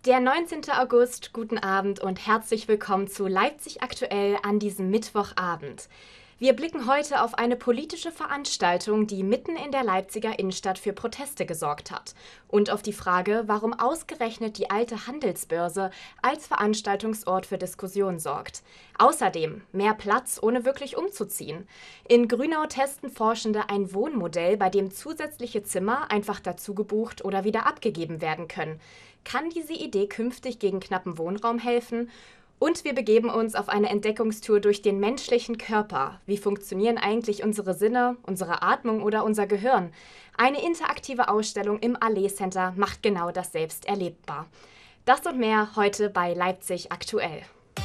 Der 19. August, guten Abend und herzlich willkommen zu Leipzig aktuell an diesem Mittwochabend. Wir blicken heute auf eine politische Veranstaltung, die mitten in der Leipziger Innenstadt für Proteste gesorgt hat. Und auf die Frage, warum ausgerechnet die alte Handelsbörse als Veranstaltungsort für Diskussion sorgt. Außerdem mehr Platz, ohne wirklich umzuziehen. In Grünau testen Forschende ein Wohnmodell, bei dem zusätzliche Zimmer einfach dazu gebucht oder wieder abgegeben werden können. Kann diese Idee künftig gegen knappen Wohnraum helfen? Und wir begeben uns auf eine Entdeckungstour durch den menschlichen Körper. Wie funktionieren eigentlich unsere Sinne, unsere Atmung oder unser Gehirn? Eine interaktive Ausstellung im Allee Center macht genau das selbst erlebbar. Das und mehr heute bei Leipzig aktuell.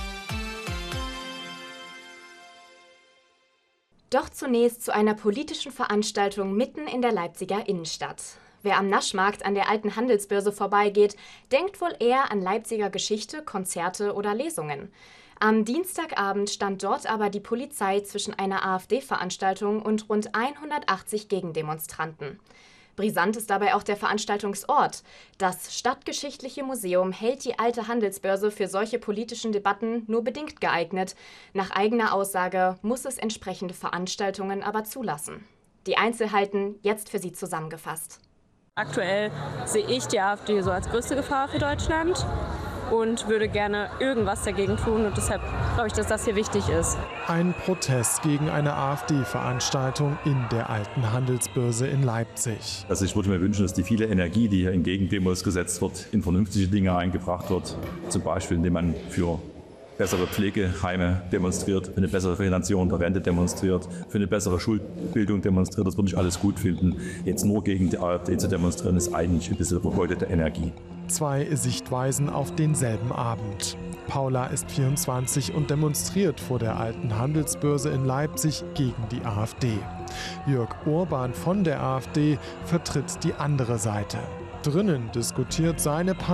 Doch zunächst zu einer politischen Veranstaltung mitten in der Leipziger Innenstadt. Wer am Naschmarkt an der alten Handelsbörse vorbeigeht, denkt wohl eher an Leipziger Geschichte, Konzerte oder Lesungen. Am Dienstagabend stand dort aber die Polizei zwischen einer AfD-Veranstaltung und rund 180 Gegendemonstranten. Brisant ist dabei auch der Veranstaltungsort. Das Stadtgeschichtliche Museum hält die alte Handelsbörse für solche politischen Debatten nur bedingt geeignet. Nach eigener Aussage muss es entsprechende Veranstaltungen aber zulassen. Die Einzelheiten jetzt für Sie zusammengefasst. Aktuell sehe ich die AfD so als größte Gefahr für Deutschland und würde gerne irgendwas dagegen tun. Und deshalb glaube ich, dass das hier wichtig ist. Ein Protest gegen eine AfD-Veranstaltung in der alten Handelsbörse in Leipzig. Also ich würde mir wünschen, dass die viele Energie, die hier in Gegendemos gesetzt wird, in vernünftige Dinge eingebracht wird. Zum Beispiel, indem man für bessere Pflegeheime demonstriert, für eine bessere Finanzierung der Rente demonstriert, für eine bessere Schulbildung demonstriert. Das würde ich alles gut finden. Jetzt nur gegen die AfD zu demonstrieren, ist eigentlich ein bisschen vergeudete Energie. Zwei Sichtweisen auf denselben Abend. Paula ist 24 und demonstriert vor der alten Handelsbörse in Leipzig gegen die AfD. Jörg Urban von der AfD vertritt die andere Seite. Drinnen diskutiert seine